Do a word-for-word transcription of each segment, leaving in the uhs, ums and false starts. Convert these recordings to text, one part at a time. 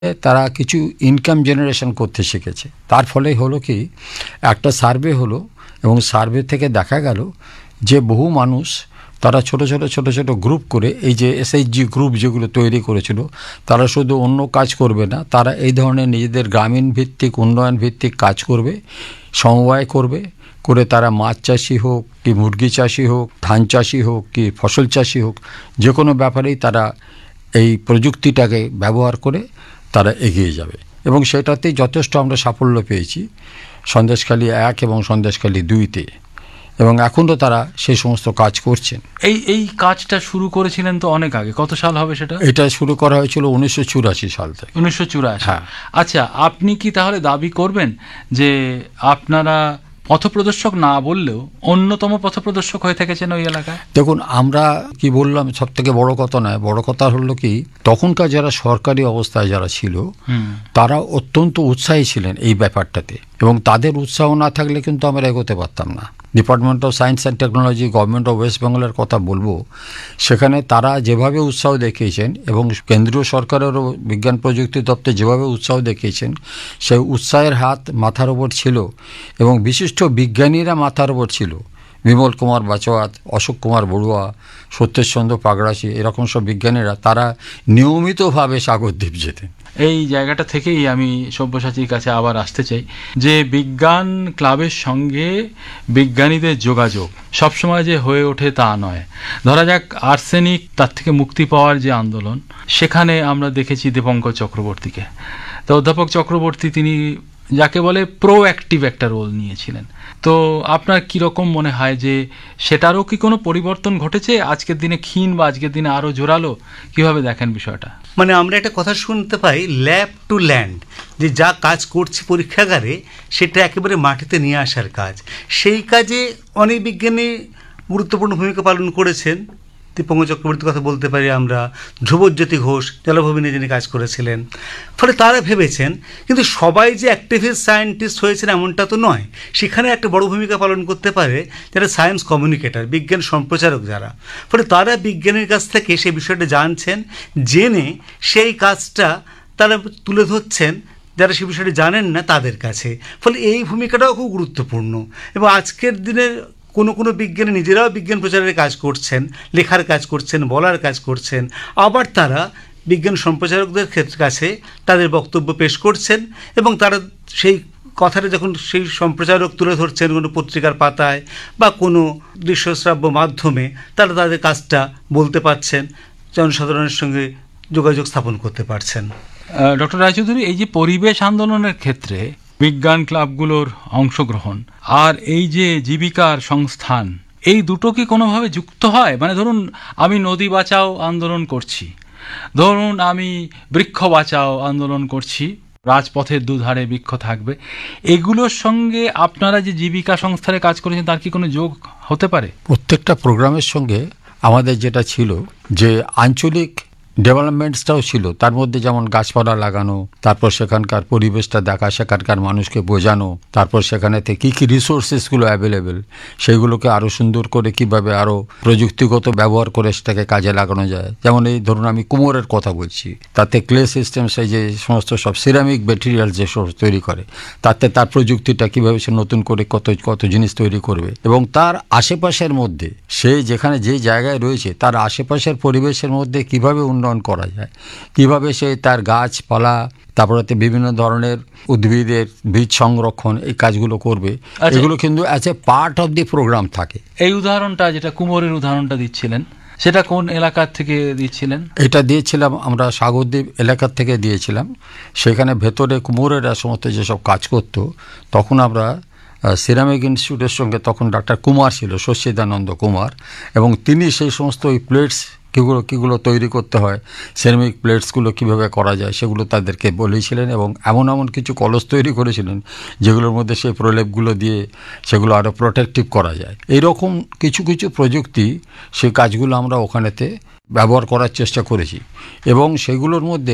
তারা কিছু income generation করতে শিখেছে। তার ফলে হলো কি, একটা সার্ভে হলো এবং সার্ভে থেকে দেখা গেল যে বহু মানুষ তারা ছোট ছোট ছোট ছোট গ্রুপ করে এই যে এসএইচজি গ্রুপ যেগুলো তৈরি করেছিল, তারা শুধু অন্য কাজ করবে না, তারা এই ধরনের নিজেদের গ্রামীণ ভিত্তিক উন্নয়ন ভিত্তিক কাজ করবে, সমবায় করবে, করে তারা মাছ চাষি হোক কি মুরগি চাষি হোক, ধান চাষি হোক কি ফসল চাষি হোক, যে কোনো ব্যাপারেই তারা এই প্রযুক্তিটাকে ব্যবহার করে তারা এগিয়ে যাবে। এবং সেটাতেই যথেষ্ট আমরা সাফল্য পেয়েছি সন্দেশখালী এক এবং সন্দেশখালী দুইতে, এবং এখনও তারা সেই সমস্ত কাজ করছেন। এই এই কাজটা শুরু করেছিলেন তো অনেক আগে, কত সাল হবে সেটা? এটা শুরু করা হয়েছিল উনিশশো চুরাশি সাল থেকে। উনিশশো চুরাশি হ্যাঁ। আচ্ছা, আপনি কি তাহলে দাবি করবেন যে আপনারা পথপ্রদর্শক না বললেও অন্যতম পথপ্রদর্শক হয়ে থেকেছেন ওই এলাকায়? দেখুন, আমরা কি বললাম, সব থেকে বড় কথা নয়, বড় কথা হলো কি, তখনকার যারা সরকারি অবস্থায় যারা ছিল তারা অত্যন্ত উৎসাহী ছিলেন এই ব্যাপারটাতে, এবং তাদের উৎসাহ না থাকলে কিন্তু আমরা এগোতে পারতাম না। Department of science and technology, government of West বেঙ্গলের কথা বলবো, সেখানে তারা যেভাবে উৎসাহ দেখিয়েছেন এবং কেন্দ্রীয় সরকারেরও বিজ্ঞান প্রযুক্তি দপ্তর যেভাবে উৎসাহ দেখিয়েছেন, সেই উৎসাহের হাত মাথার ওপর ছিল এবং বিশিষ্ট বিজ্ঞানীরা মাথার ওপর ছিল। বিমল কুমার বাচোয়াত, অশোক কুমার বড়ুয়া, সত্যেশচন্দ্র পাগড়াশি, এরকম সব বিজ্ঞানীরা তারা নিয়মিতভাবে সাগরদ্বীপ যেতেন। এই জায়গাটা থেকেই আমি সব্যসাচীর কাছে আবার আসতে চাই যে বিজ্ঞান ক্লাবের সঙ্গে বিজ্ঞানীদের যোগাযোগ সবসময় যে হয়ে ওঠে তা নয়। ধরা যাক আর্সেনিক, তার থেকে মুক্তি পাওয়ার যে আন্দোলন, সেখানে আমরা দেখেছি দীপঙ্কর চক্রবর্তীকে। তো অধ্যাপক চক্রবর্তী তিনি যাকে বলে প্রোঅ্যাক্টিভ একটা রোল নিয়েছিলেন। তো আপনার কীরকম মনে হয় যে সেটারও কি কোনো পরিবর্তন ঘটেছে আজকের দিনে, ক্ষীণ বা আজকের দিনে আরও জোরালো? কীভাবে দেখেন বিষয়টা? মানে আমরা একটা কথা শুনতে পাই, ল্যাব টু ল্যান্ড, যে যা কাজ করছি পরীক্ষাগারে সেটা একেবারে মাটিতে নিয়ে আসার কাজ। সেই কাজে অনেক বিজ্ঞানী গুরুত্বপূর্ণ ভূমিকা পালন করেছেন। দীপঙ্কর চক্রবর্তীর কথা বলতে পারি আমরা, ধ্রুবজ্যোতি ঘোষ জলভূমি নিয়ে যিনি কাজ করেছিলেন। ফলে তারা ভেবেছেন, কিন্তু সবাই যে অ্যাক্টিভিস্ট সায়েন্টিস্ট হয়েছেন এমনটা তো নয়। সেখানে একটা বড় ভূমিকা পালন করতে পারে যারা সায়েন্স কমিউনিকেটর, বিজ্ঞান সম্প্রচারক যারা। ফলে তারা বিজ্ঞানীর কাছ থেকে সেই বিষয়টা জানছেন, জেনে সেই কাজটা তারা তুলে ধরছেন যারা সে বিষয়টি জানেন না তাদের কাছে। ফলে এই ভূমিকাটাও খুব গুরুত্বপূর্ণ। এবং আজকের দিনের কোনো কোনো বিজ্ঞানী নিজেরাও বিজ্ঞান প্রচারের কাজ করছেন, লেখার কাজ করছেন, বলার কাজ করছেন, আবার তারা বিজ্ঞান সম্প্রচারকদের ক্ষেত্রে কাছে তাদের বক্তব্য পেশ করছেন, এবং তারা সেই কথাটা যখন সেই সম্প্রচারক তুলে ধরছেন কোনো পত্রিকার পাতায় বা কোনো দৃশ্যশ্রাব্য মাধ্যমে, তারা তাদের কাজটা বলতে পারছেন, জনসাধারণের সঙ্গে যোগাযোগ স্থাপন করতে পারছেন। ডক্টর রায়চৌধুরী, এই যে পরিবেশ আন্দোলনের ক্ষেত্রে বিজ্ঞান ক্লাবগুলোর অংশগ্রহণ আর এই যে জীবিকার সংস্থান, এই দুটো কি কোনোভাবে যুক্ত হয়? মানে ধরুন আমি নদী বাঁচাও আন্দোলন করছি, ধরুন আমি বৃক্ষ বাঁচাও আন্দোলন করছি, রাজপথের দুধারে বৃক্ষ থাকবে, এগুলোর সঙ্গে আপনারা যে জীবিকা সংস্থানে কাজ করেছেন তার কি কোনো যোগ হতে পারে? প্রত্যেকটা প্রোগ্রামের সঙ্গে আমাদের যেটা ছিল যে আঞ্চলিক ডেভেলপমেন্টসটাও ছিল, তার মধ্যে যেমন গাছপালা লাগানো, তারপর সেখানকার পরিবেশটা দেখা, সেখানকার মানুষকে বোঝানো, তারপর সেখানেতে কী কী রিসোর্সেসগুলো অ্যাভেলেবেল সেইগুলোকে আরও সুন্দর করে কীভাবে আরও প্রযুক্তিগত ব্যবহার করে সেটাকে কাজে লাগানো যায়। যেমন এই ধরুন আমি কুমোরের কথা বলছি, তাতে ক্লে সিস্টেম, সেই যে সমস্ত সব সিরামিক ম্যাটেরিয়াল যে সব তৈরি করে, তাতে তার প্রযুক্তিটা কীভাবে সে নতুন করে কত কত জিনিস তৈরি করবে, এবং তার আশেপাশের মধ্যে সে যেখানে যে জায়গায় রয়েছে তার আশেপাশের পরিবেশের মধ্যে কীভাবে উন্নয়ন করা যায়, কিভাবে সে তার গাছপালা, তারপরে বিভিন্ন ধরনের উদ্ভিদের বীজ সংরক্ষণ, এই কাজগুলো করবে। এগুলো কিন্তু as a part of the programme থাকে। এই উদাহরণটা, যেটা কুমোরের উদাহরণটা দিচ্ছিলেন, সেটা কোন এলাকার থেকে দিচ্ছিলেন? এটা দিয়েছিলাম আমরা সাগরদ্বীপ এলাকার থেকে দিয়েছিলাম। সেখানে ভেতরে কুমোরেরা সমস্ত যেসব কাজ করত, তখন আমরা সিরামিক ইনস্টিটিউটের সঙ্গে, তখন ডাক্তার কুমার ছিল, সচ্চিদানন্দ কুমার, এবং তিনি সেই সমস্ত ওই প্লেটস কীগুলো কীগুলো তৈরি করতে হয়, সিরামিক প্লেটসগুলো কীভাবে করা যায় সেগুলো তাদেরকে বলেছিলেন, এবং এমন এমন কিছু কলস তৈরি করেছিলেন যেগুলোর মধ্যে সেই প্রলেপগুলো দিয়ে সেগুলো আরও প্রোটেক্টিভ করা যায়। এইরকম কিছু কিছু প্রযুক্তি, সেই কাজগুলো আমরা ওখানেতে ব্যবহার করার চেষ্টা করেছি, এবং সেগুলোর মধ্যে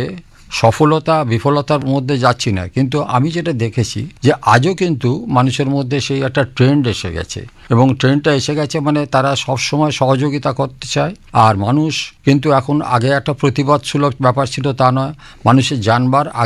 সফলতা বিফলতার মধ্যে যাচ্ছি না, কিন্তু আমি যেটা দেখেছি যে আজও কিন্তু মানুষের মধ্যে সেই একটা ট্রেন্ড এসে গেছে, এবং ট্রেন্ডটা এসে গেছে মানে তারা সবসময় সহযোগিতা করতে চায়। আর মানুষ কিন্তু এখন আগে একটা প্রতিবাদ সুলভ ব্যাপার ছিল তা নয়, মানুষের জানবার